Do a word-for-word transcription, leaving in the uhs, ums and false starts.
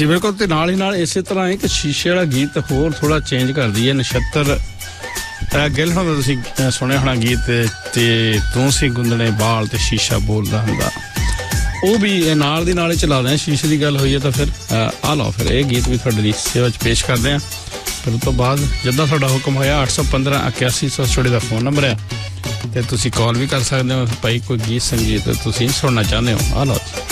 ਜੀ ਬਿਲਕੁਲ। ਤੇ ਨਾਲ ਹੀ ਨਾਲ ਇਸੇ ਤਰ੍ਹਾਂ ਇੱਕ ਸ਼ੀਸ਼ੇ ਵਾਲਾ ਗੀਤ ਹੋਰ ਥੋੜਾ ਚੇਂਜ ਕਰਦੀ ਹੈ। ਨਛੱਤਰ ਗਿੱਲ ਹੋਣਾ ਤੁਸੀਂ ਸੁਣਿਆ ਹੋਣਾ ਗੀਤ, ਤੇ ਤੂੰ ਸੀ ਗੁੰਦਣੇ ਬਾਲ ਤੇ ਸ਼ੀਸ਼ਾ ਬੋਲਦਾ ਹੁੰਦਾ, ਉਹ ਵੀ ਨਾਲ ਦੀ ਨਾਲ ਹੀ ਚਲਾ ਦਿਆਂ। ਸ਼ੀਸ਼ੇ ਦੀ ਗੱਲ ਹੋਈ ਹੈ ਤਾਂ ਫਿਰ ਆ ਲਓ, ਫਿਰ ਇਹ ਗੀਤ ਵੀ ਤੁਹਾਡੇ ਲਈ ਸੇਵਾ 'ਚ ਪੇਸ਼ ਕਰਦੇ ਹਾਂ। ਫਿਰ ਉਸ ਤੋਂ ਬਾਅਦ ਜਿੱਦਾਂ ਤੁਹਾਡਾ ਹੁਕਮ ਹੋਇਆ, ਅੱਠ ਸੌ ਪੰਦਰਾਂ ਇਕਿਆਸੀ ਸੌ ਸਟੂਡੀਓ ਦਾ ਫੋਨ ਨੰਬਰ ਹੈ, ਤੇ ਤੁਸੀਂ ਕਾਲ ਵੀ ਕਰ ਸਕਦੇ ਹੋ ਭਾਈ, ਕੋਈ ਗੀਤ ਸੰਗੀਤ ਤੁਸੀਂ ਸੁਣਨਾ ਚਾਹੁੰਦੇ ਹੋ। ਆ ਲਓ।